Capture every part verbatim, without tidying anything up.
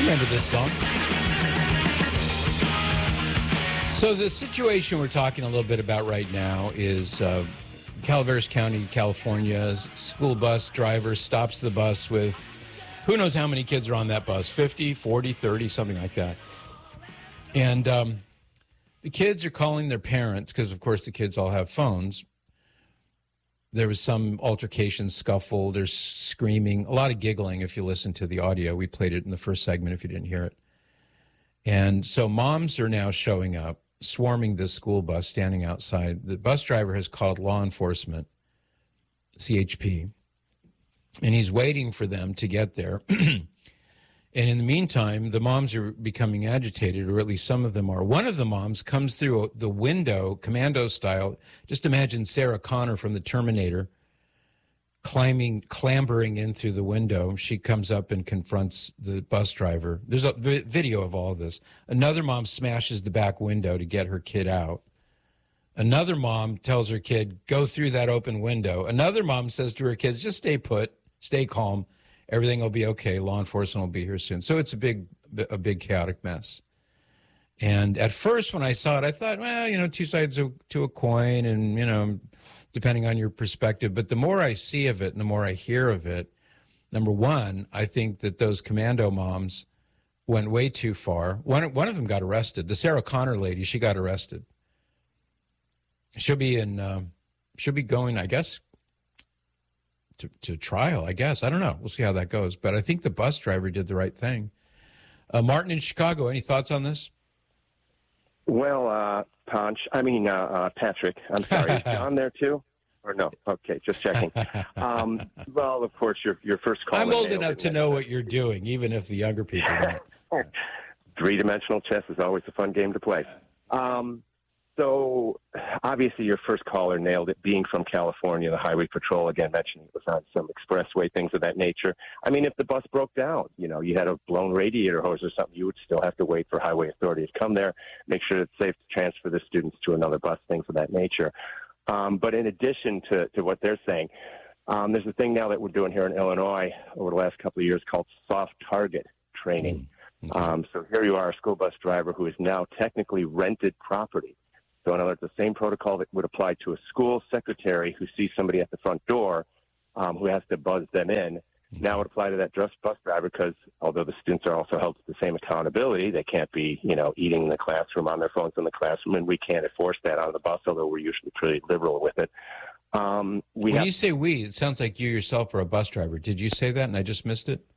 remember this song. So the situation we're talking a little bit about right now is uh, Calaveras County, California. School bus driver stops the bus with who knows how many kids are on that bus, fifty, forty, thirty, something like that. And um, the kids are calling their parents because, of course, the kids all have phones. There was some altercation, scuffle. There's screaming, a lot of giggling if you listen to the audio. We played it in the first segment if you didn't hear it. And so moms are now showing up, swarming this school bus, standing outside. The bus driver has called law enforcement, C H P, and he's waiting for them to get there. And in the meantime, the moms are becoming agitated, or at least some of them are. One of the moms comes through the window, commando style. Just imagine Sarah Connor from the Terminator climbing, clambering in through the window. She comes up and confronts the bus driver. There's a vi- video of all of this. Another mom smashes the back window to get her kid out. Another mom tells her kid, go through that open window. Another mom says to her kids, just stay put, stay calm. Everything will be okay. Law enforcement will be here soon. So it's a big, a big chaotic mess. And at first, when I saw it, I thought, well, you know, two sides of, to a coin, and you know, depending on your perspective. But the more I see of it, and the more I hear of it, number one, I think that those commando moms went way too far. One, one of them got arrested. The Sarah Connor lady, she got arrested. She'll be in. Uh, she'll be going, I guess. To, to trial, I guess. I don't know. We'll see how that goes. But I think the bus driver did the right thing. Uh, Martin in Chicago, any thoughts on this? Well, uh, Ponch, I mean, uh, uh, Patrick, I'm sorry. Is John there too? Or no? Okay, just checking. Um, well, of course, your your first call. I'm old enough to know what you're doing, even if the younger people don't. Three-dimensional chess is always a fun game to play. Um, So, obviously, your first caller nailed it, being from California, the Highway Patrol, again, mentioning it was on some expressway, things of that nature. I mean, if the bus broke down, you know, you had a blown radiator hose or something, you would still have to wait for highway authority to come there, make sure it's safe to transfer the students to another bus, things of that nature. Um, but in addition to, to what they're saying, um, there's a thing now that we're doing here in Illinois over the last couple of years called soft target training. Mm, okay. um, so here you are, a school bus driver who is now technically rented property. So in other words, the same protocol that would apply to a school secretary who sees somebody at the front door um, who has to buzz them in, now would apply to that bus driver, because although the students are also held to the same accountability, they can't be, you know, eating in the classroom, on their phones in the classroom, and we can't enforce that on the bus, although we're usually pretty liberal with it. Um, we when have- you say we, it sounds like you yourself are a bus driver. Did you say that and I just missed it?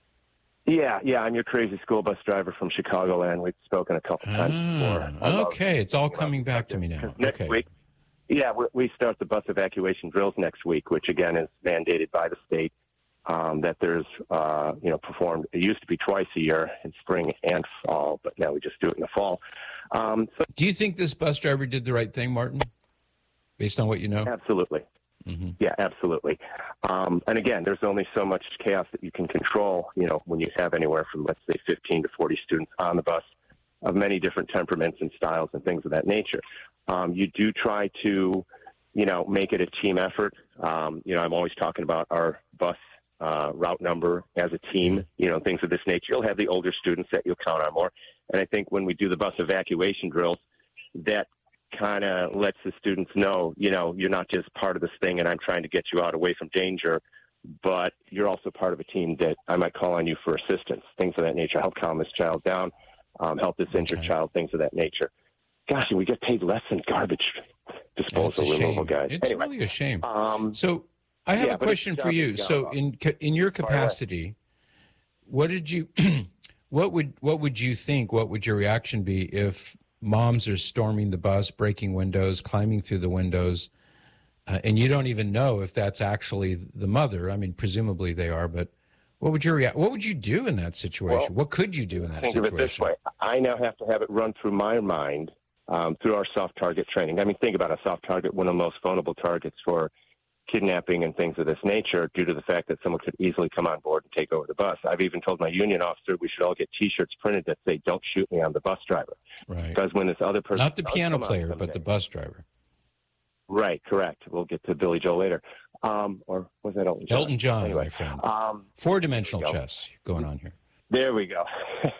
Yeah, yeah, I'm your crazy school bus driver from Chicagoland. We've spoken a couple times ah, before. Okay, it's all coming back to me now. Next Okay. week, yeah, we, we start the bus evacuation drills next week, which again is mandated by the state. Um, that there's, uh, you know, performed. It used to be twice a year in spring and fall, but now we just do it in the fall. Um, so, do you think this bus driver did the right thing, Martin, based on what you know? Absolutely. Mm-hmm. Yeah, absolutely. Um, and again, there's only so much chaos that you can control, you know, when you have anywhere from, let's say, fifteen to forty students on the bus of many different temperaments and styles and things of that nature. Um, you do try to, you know, make it a team effort. Um, you know, I'm always talking about our bus uh, route number as a team, you know, things of this nature. You'll have the older students that you'll count on more. And I think when we do the bus evacuation drills, that kind of lets the students know, you know, you're not just part of this thing and I'm trying to get you out away from danger, but you're also part of a team that I might call on you for assistance, things of that nature, help calm this child down, um, help this injured okay. child, things of that nature. Gosh, and we get paid less than garbage disposal removal guys. It's anyway, really a shame. Um, so I have yeah, a question for you. So in in your capacity, what did you, what would what would you think? What would your reaction be if moms are storming the bus, breaking windows, climbing through the windows, uh, and you don't even know if that's actually the mother? I mean, presumably they are, but what would your rea- what would you do in that situation? Well, what could you do in that think situation? Think of it this way. I now have to have it run through my mind um, through our soft target training. I mean, think about a soft target, one of the most vulnerable targets for kidnapping and things of this nature, due to the fact that someone could easily come on board and take over the bus. I've even told my union officer we should all get T-shirts printed that say, "Don't shoot me, I'm the bus driver." Right. Because when this other person... Not the piano player, but the bus driver. Right, correct. We'll get to Billy Joel later. Um, or was that Elton John? Elton John, anyway, my friend. Um, Four-dimensional chess going on here. There we go.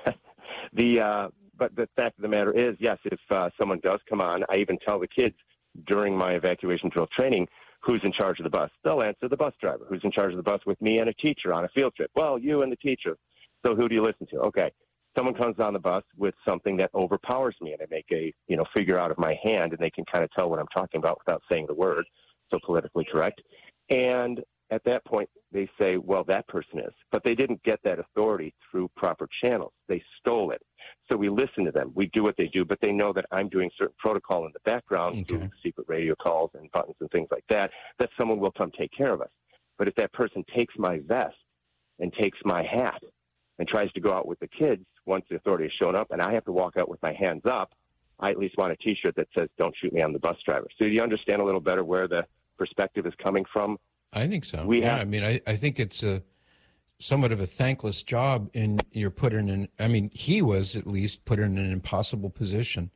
the uh, But the fact of the matter is, yes, if uh, someone does come on, I even tell the kids during my evacuation drill training who's in charge of the bus. They'll answer the bus driver. Who's in charge of the bus with me and a teacher on a field trip? Well, you and the teacher. So who do you listen to? Okay. Someone comes on the bus with something that overpowers me, and I make a, you know, figure out of my hand, and they can kind of tell what I'm talking about without saying the word, so politically correct. And at that point, they say, well, that person is. But they didn't get that authority through proper channels. They stole it. So we listen to them. We do what they do, but they know that I'm doing certain protocol in the background Okay. through secret radio calls and buttons and things like that, that someone will come take care of us. But if that person takes my vest and takes my hat and tries to go out with the kids once the authority has shown up, and I have to walk out with my hands up, I at least want a T-shirt that says, don't shoot me, I'm the bus driver. So do you understand a little better where the perspective is coming from? I think so. We yeah, have- I mean, I, I think it's a somewhat of a thankless job, and you're put in an, I mean, he was at least put in an impossible position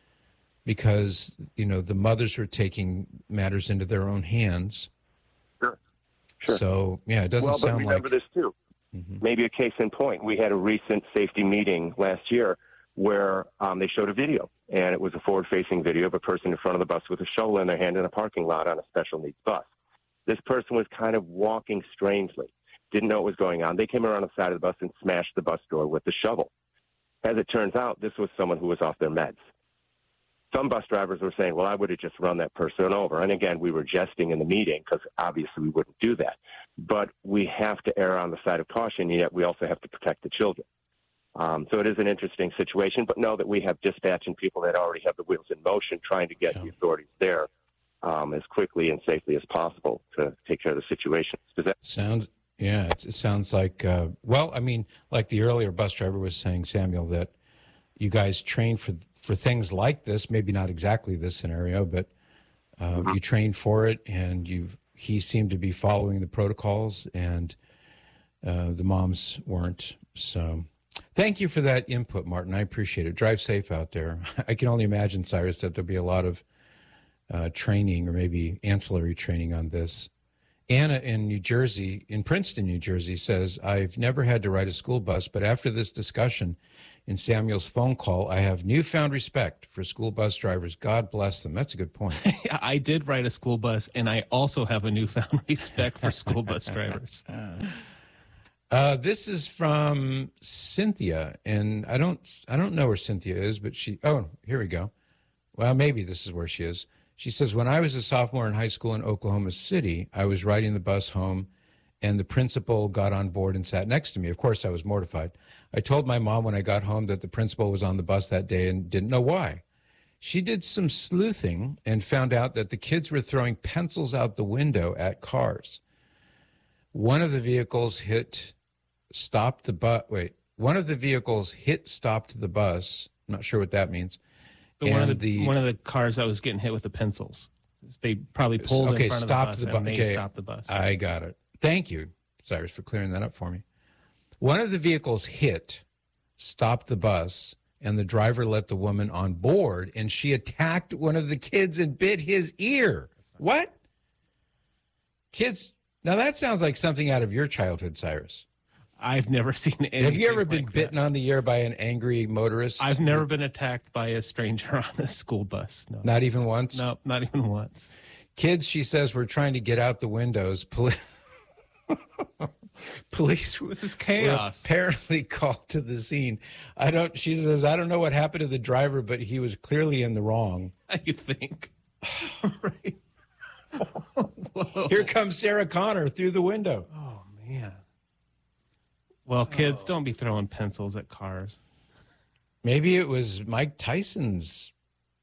because, you know, the mothers were taking matters into their own hands. Sure. Sure. So, yeah, it doesn't well, but sound remember like... this, too. Mhm. Maybe a case in point. We had a recent safety meeting last year where um, they showed a video, and it was a forward-facing video of a person in front of the bus with a shovel in their hand in a parking lot on a special needs bus. This person was kind of walking strangely, didn't know what was going on. They came around the side of the bus and smashed the bus door with the shovel. As it turns out, this was someone who was off their meds. Some bus drivers were saying, well, I would have just run that person over. And again, we were jesting in the meeting because obviously we wouldn't do that. But we have to err on the side of caution, yet we also have to protect the children. Um, so it is an interesting situation, but know that we have dispatch and people that already have the wheels in motion trying to get Yeah. the authorities there um, as quickly and safely as possible to take care of the situation. Does that Sounds, yeah, it, it sounds like, uh, well, I mean, like the earlier bus driver was saying, Samuel, that you guys train for for things like this, maybe not exactly this scenario, but uh, Mm-hmm. you trained for it, and you he seemed to be following the protocols, and uh, the moms weren't. So thank you for that input, Martin. I appreciate it. Drive safe out there. I can only imagine, Cyrus, that there'll be a lot of uh, training or maybe ancillary training on this. Anna in New Jersey, in Princeton, New Jersey, says, I've never had to ride a school bus, but after this discussion in Samuel's phone call, I have newfound respect for school bus drivers. God bless them. That's a good point. I did ride a school bus, and I also have a newfound respect for school bus drivers. Uh, this is from Cynthia, and I don't, I don't know where Cynthia is, but she, oh, here we go. Well, maybe this is where she is. She says, when I was a sophomore in high school in Oklahoma City, I was riding the bus home, and the principal got on board and sat next to me. Of course, I was mortified. I told my mom when I got home that the principal was on the bus that day and didn't know why. She did some sleuthing and found out that the kids were throwing pencils out the window at cars. One of the vehicles hit, stopped the bus. Wait, one of the vehicles hit, stopped the bus. I'm not sure what that means. But one of And the, the- one of the cars that was getting hit with the pencils. They probably pulled Okay, in front stopped of the the bu- bus, and they okay, stopped the bus. I got it. Thank you, Cyrus, for clearing that up for me. One of the vehicles hit, stopped the bus, and the driver let the woman on board, and she attacked one of the kids and bit his ear. What? Kids, now that sounds like something out of your childhood, Cyrus. I've never seen anything. Have you ever been like bitten that. on the ear by an angry motorist? I've never been attacked by a stranger on a school bus. No, Not even once? no, not even once. Kids, she says, were trying to get out the windows. Poli- Police This is were chaos. apparently called to the scene. I don't. She says, I don't know what happened to the driver, but he was clearly in the wrong. You think? Right. Whoa. Here comes Sarah Connor through the window. Oh man. Well, kids, don't be throwing pencils at cars. Maybe it was Mike Tyson's,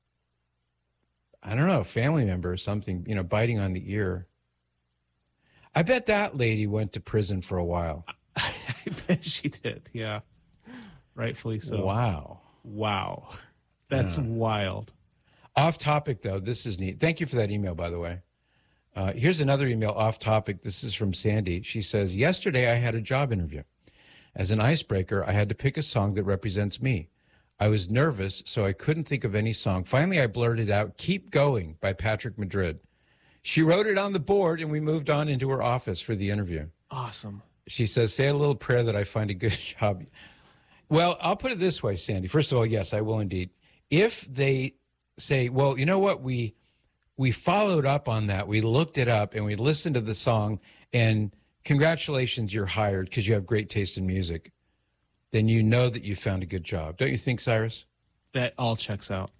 I don't know, family member or something, you know, biting on the ear. I bet that lady went to prison for a while. I bet she did. Yeah. Rightfully so. Wow. Wow. That's wild. Off topic, though, this is neat. Thank you for that email, by the way. Uh, here's another email off topic. This is from Sandy. She says, yesterday I had a job interview. As an icebreaker, I had to pick a song that represents me. I was nervous, so I couldn't think of any song. Finally, I blurted out, Keep Going by Patrick Madrid. She wrote it on the board, and we moved on into her office for the interview. Awesome. She says, say a little prayer that I find a good job. Well, I'll put it this way, Sandy. First of all, yes, I will indeed. If they say, well, you know what, we we followed up on that. We looked it up and we listened to the song, and congratulations, you're hired because you have great taste in music. Then you know that you found a good job. Don't you think, Cyrus? That all checks out.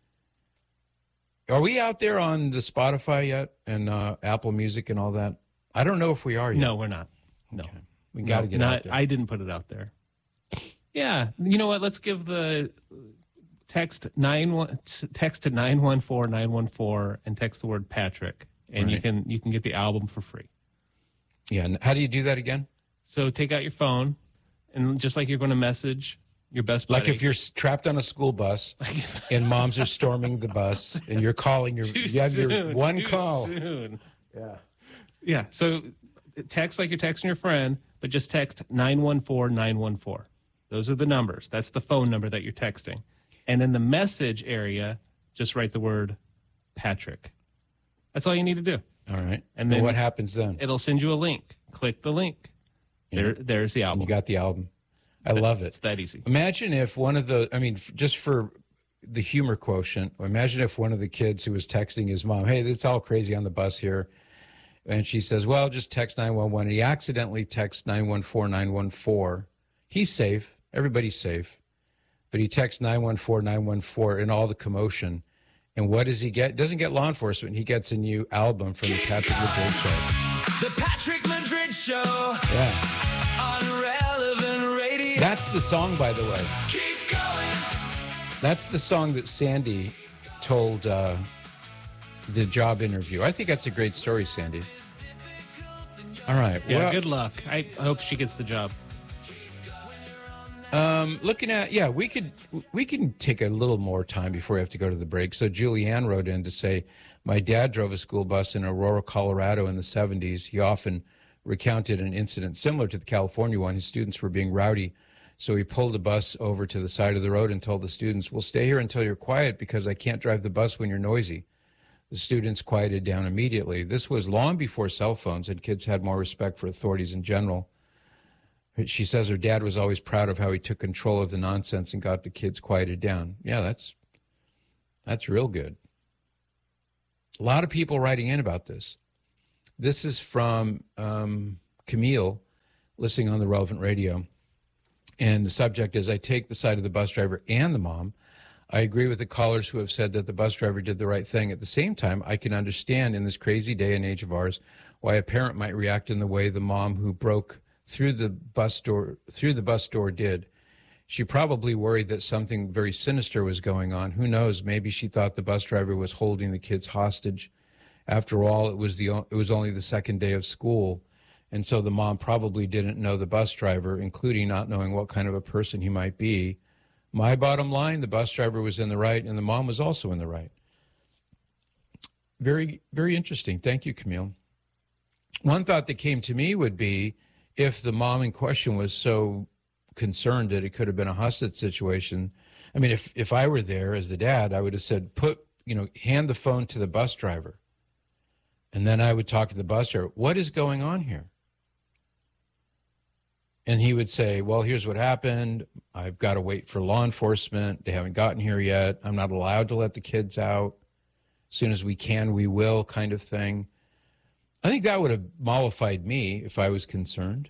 Are we out there on the Spotify yet and uh, Apple Music and all that? I don't know if we are yet. No, we're not. No. Okay. We got to no, get not, out there. I didn't put it out there. Yeah. You know what? Let's give the text nine one text to nine one four nine one four and text the word Patrick, and Right. you can you can get the album for free. Yeah. And how do you do that again? So take out your phone, and just like you're going to message your best buddy. Like if you're s- trapped on a school bus and moms are storming the bus and you're calling your, too you have your soon, one too call. soon. Yeah. Yeah. So text like you're texting your friend, but just text nine one four nine one four. Those are the numbers. That's the phone number that you're texting. And in the message area, just write the word Patrick. That's all you need to do. All right. And And then- then what happens then? It'll send you a link. Click the link. There, Yeah. there's the album. You got the album. I love It's it. that easy. Imagine if one of the, I mean, f- just for the humor quotient, imagine if one of the kids who was texting his mom, hey, it's all crazy on the bus here. And she says, well, just text nine one one. And he accidentally texts nine one four nine one four. He's safe. Everybody's safe. But he texts nine one four nine one four in all the commotion. And what does he get? Doesn't get law enforcement. He gets a new album from the Patrick Madrid Show. The Patrick Madrid Show Yeah. on Relevant Radio. That's the song, by the way. Keep going. That's the song that Sandy told uh, the job interview. I think that's a great story, Sandy. All right. Yeah, well, good luck. I I hope she gets the job. Um, looking at, yeah, we could we can take a little more time before we have to go to the break. So Julianne wrote in to say, my dad drove a school bus in Aurora, Colorado in the seventies. He often recounted an incident similar to the California one. His students were being rowdy, so he pulled the bus over to the side of the road and told the students, we'll stay here until you're quiet because I can't drive the bus when you're noisy. The students quieted down immediately. This was long before cell phones, and kids had more respect for authorities in general. She says her dad was always proud of how he took control of the nonsense and got the kids quieted down. Yeah, that's that's real good. A lot of people writing in about this. This is from um, Camille, listening on the Relevant Radio. And the subject is, I take the side of the bus driver and the mom. I agree with the callers who have said that the bus driver did the right thing. At the same time, I can understand in this crazy day and age of ours why a parent might react in the way the mom who broke through the bus door through the bus door did. She probably worried that something very sinister was going on. Who knows? Maybe she thought the bus driver was holding the kids hostage. After all, it was the it was only the second day of school, and so the mom probably didn't know the bus driver, including not knowing what kind of a person he might be. My bottom line, the bus driver was in the right, and the mom was also in the right. Very, very interesting. Thank you, Camille. One thought that came to me would be, if the mom in question was so concerned that it could have been a hostage situation, I mean, if, if I were there as the dad, I would have said, put, you know, hand the phone to the bus driver. And then I would talk to the bus driver. What is going on here? And he would say, well, here's what happened. I've got to wait for law enforcement. They haven't gotten here yet. I'm not allowed to let the kids out. As soon as we can, we will, kind of thing. I think that would have mollified me if I was concerned.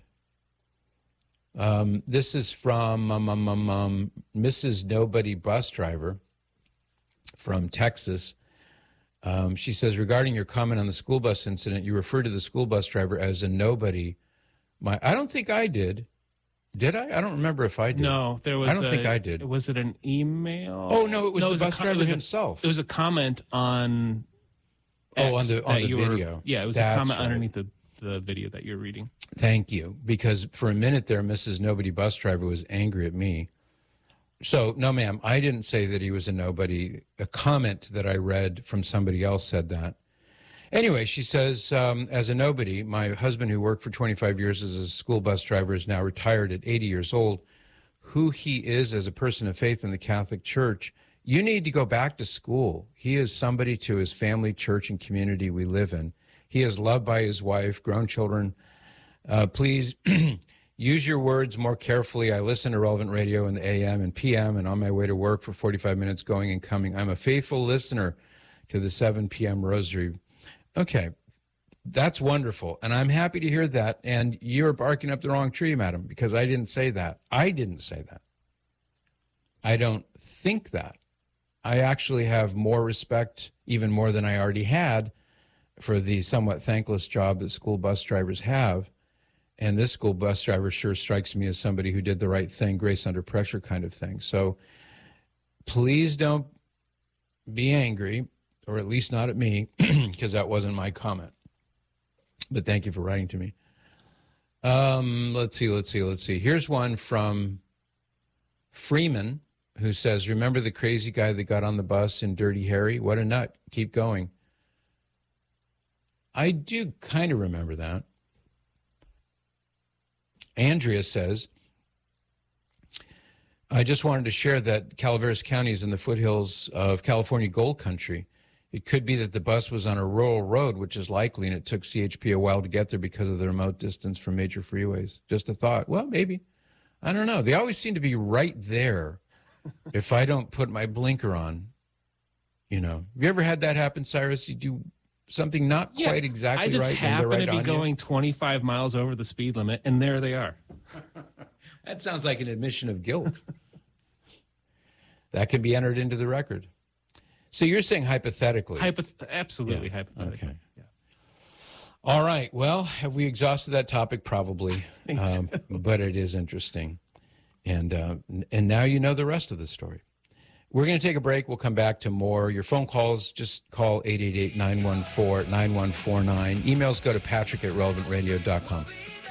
Um, this is from um, um, um, um, Missus Nobody Bus Driver from Texas. Um, she says, regarding your comment on the school bus incident, you referred to the school bus driver as a nobody. My, I don't think I did. Did I? I don't remember if I did. No, there was. I don't a, think I did. Was it an email? Oh, no, it was the a bus com- driver it was a- himself. It was a comment on. Oh, on X the- on that the you were- video. yeah, it was That's a comment right. underneath the, the video that you're reading. Thank you. Because for a minute there, Missus Nobody Bus Driver was angry at me. So, no, ma'am, I didn't say that he was a nobody. A comment that I read from somebody else said that. Anyway, she says, um, as a nobody, my husband, who worked for twenty-five years as a school bus driver, is now retired at eighty years old. Who he is as a person of faith in the Catholic Church, you need to go back to school. He is somebody to his family, church, and community we live in. He is loved by his wife, grown children, Uh, please use your words more carefully. I listen to Relevant Radio in the A M and P M and on my way to work for forty-five minutes going and coming. I'm a faithful listener to the seven p.m. Rosary. Okay, that's wonderful. And I'm happy to hear that. And you're barking up the wrong tree, madam, because I didn't say that. I didn't say that. I don't think that. I actually have more respect, even more than I already had, for the somewhat thankless job that school bus drivers have. And this school bus driver sure strikes me as somebody who did the right thing, grace under pressure kind of thing. So please don't be angry, or at least not at me, because that wasn't my comment. But thank you for writing to me. Um, let's see, let's see, let's see. Here's one from Freeman, who says, remember the crazy guy that got on the bus in Dirty Harry? What a nut. Keep going. I do kind of remember that. Andrea says, I just wanted to share that Calaveras County is in the foothills of California gold country. It could be that the bus was on a rural road, which is likely, and it took C H P a while to get there because of the remote distance from major freeways. Just a thought. Well, maybe. I don't know. They always seem to be right there if I don't put my blinker on. You know, have you ever had that happen, Cyrus? You do something not Yeah, quite exactly I just right. happen and they're right to be on going you? twenty-five miles over the speed limit, and there they are. That sounds like an admission of guilt. That can be entered into the record. So you're saying hypothetically. Hypoth- absolutely Yeah, hypothetically. okay. Yeah. All right. Well, have we exhausted that topic? Probably. think Um, but it is interesting. And, uh, and now you know the rest of the story. We're going to take a break. We'll come back to more. Your phone calls, just call eight eight eight, nine one four, nine one four nine. Emails go to patrick at relevant radio dot com.